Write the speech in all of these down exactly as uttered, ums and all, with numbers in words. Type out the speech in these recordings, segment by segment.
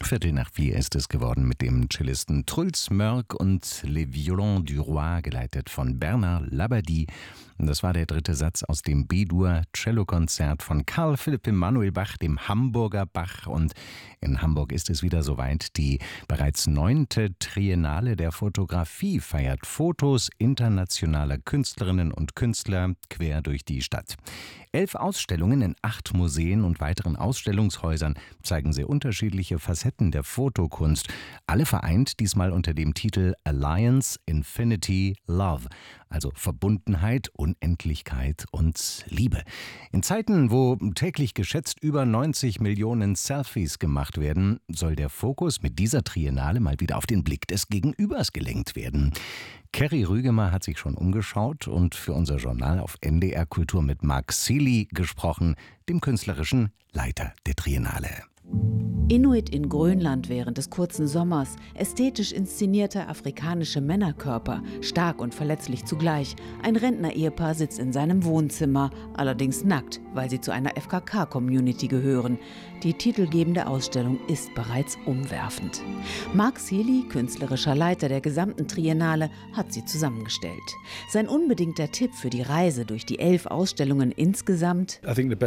Viertel nach vier ist es geworden mit dem Cellisten Truls Mörk und Les Violons du Roi, geleitet von Bernard Labadie. Das war der dritte Satz aus dem B-Dur-Cello-Konzert von Carl Philipp Emanuel Bach, dem Hamburger Bach. Und in Hamburg ist es wieder soweit. Die bereits neunte Triennale der Fotografie feiert Fotos internationaler Künstlerinnen und Künstler quer durch die Stadt. Elf Ausstellungen in acht Museen und weiteren Ausstellungshäusern zeigen sehr unterschiedliche Facetten der Fotokunst. Alle vereint diesmal unter dem Titel Alliance, Infinity, Love, also Verbundenheit, Unendlichkeit und Liebe. In Zeiten, wo täglich geschätzt über neunzig Millionen Selfies gemacht werden, soll der Fokus mit dieser Triennale mal wieder auf den Blick des Gegenübers gelenkt werden. Kerry Rügemer hat sich schon umgeschaut und für unser Journal auf N D R Kultur mit Marc Seely gesprochen, dem künstlerischen Leiter der Triennale. Inuit in Grönland während des kurzen Sommers, ästhetisch inszenierte afrikanische Männerkörper, stark und verletzlich zugleich. Ein Rentner-Ehepaar sitzt in seinem Wohnzimmer, allerdings nackt, weil sie zu einer F K K-Community gehören. Die titelgebende Ausstellung ist bereits umwerfend. Marc Seely, künstlerischer Leiter der gesamten Triennale, hat sie zusammengestellt. Sein unbedingter Tipp für die Reise durch die elf Ausstellungen insgesamt: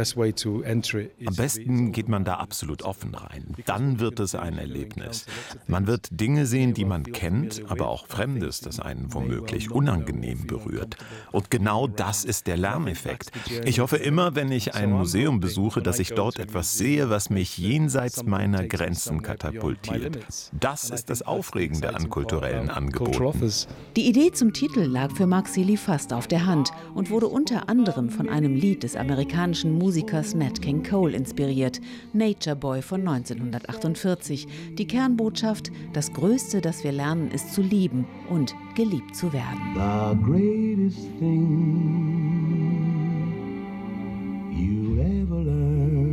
Am besten geht man da absolut offen rein. Dann wird es ein Erlebnis. Man wird Dinge sehen, die man kennt, aber auch Fremdes, das einen womöglich unangenehm berührt. Und genau das ist der Lerneffekt. Ich hoffe immer, wenn ich ein Museum besuche, dass ich dort etwas sehe, was mich jenseits meiner Grenzen katapultiert. Das ist das Aufregende an kulturellen Angeboten. Die Idee zum Titel lag für Marc Seely fast auf der Hand und wurde unter anderem von einem Lied des amerikanischen Musikers Nat King Cole inspiriert, Nature Boy von neunzehnhundertachtundvierzig. Die Kernbotschaft: Das Größte, das wir lernen, ist zu lieben und geliebt zu werden. The greatest thing you'll ever learn.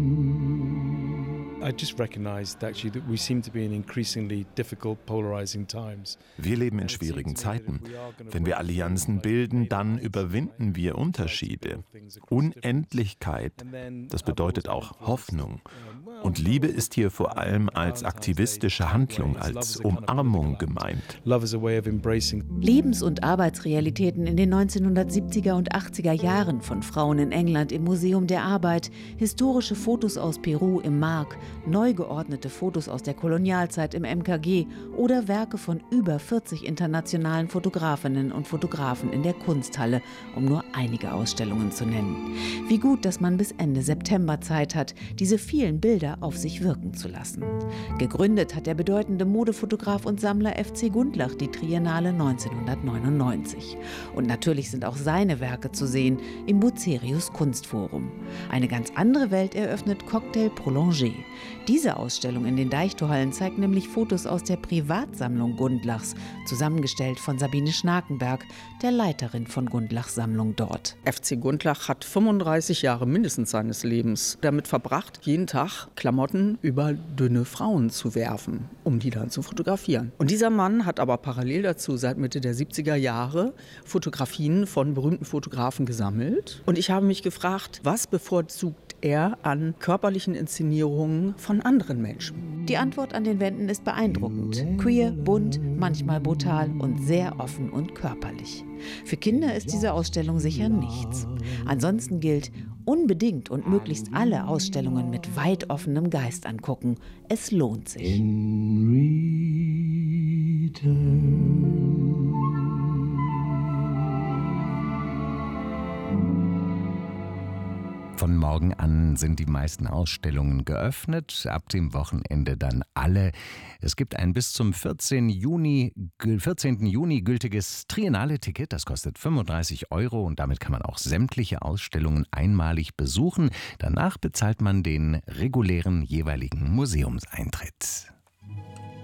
I just recognized actually that we seem to be in increasingly difficult, polarizing times. Wir leben in schwierigen Zeiten. Wenn wir Allianzen bilden, dann überwinden wir Unterschiede. Unendlichkeit, das bedeutet auch Hoffnung. Und Liebe ist hier vor allem als aktivistische Handlung, als Umarmung gemeint. Lebens- und Arbeitsrealitäten in den neunzehnhundertsiebziger und achtziger Jahren von Frauen in England im Museum der Arbeit, historische Fotos aus Peru im Mark, neu geordnete Fotos aus der Kolonialzeit im M K G oder Werke von über vierzig internationalen Fotografinnen und Fotografen in der Kunsthalle, um nur einige Ausstellungen zu nennen. Wie gut, dass man bis Ende September Zeit hat, diese vielen Bilder auf sich wirken zu lassen. Gegründet hat der bedeutende Modefotograf und Sammler F C Gundlach die Triennale neunzehnhundertneunundneunzig. Und natürlich sind auch seine Werke zu sehen im Bucerius Kunstforum. Eine ganz andere Welt eröffnet Cocktail Prolongé. Diese Ausstellung in den Deichtorhallen zeigt nämlich Fotos aus der Privatsammlung Gundlachs, zusammengestellt von Sabine Schnakenberg, der Leiterin von Gundlachs Sammlung dort. F C Gundlach hat fünfunddreißig Jahre mindestens seines Lebens damit verbracht, jeden Tag Klamotten über dünne Frauen zu werfen, um die dann zu fotografieren. Und dieser Mann hat aber parallel dazu seit Mitte der siebziger Jahre Fotografien von berühmten Fotografen gesammelt. Und ich habe mich gefragt, was bevorzugt er an körperlichen Inszenierungen von anderen Menschen? Die Antwort an den Wänden ist beeindruckend. Queer, bunt, manchmal brutal und sehr offen und körperlich. Für Kinder ist diese Ausstellung sicher nichts. Ansonsten gilt: unbedingt und möglichst alle Ausstellungen mit weit offenem Geist angucken. Es lohnt sich. In return. Von morgen an sind die meisten Ausstellungen geöffnet, ab dem Wochenende dann alle. Es gibt ein bis zum vierzehnten Juni, vierzehnten Juni gültiges Triennale-Ticket, das kostet fünfunddreißig Euro und damit kann man auch sämtliche Ausstellungen einmalig besuchen. Danach bezahlt man den regulären jeweiligen Museumseintritt.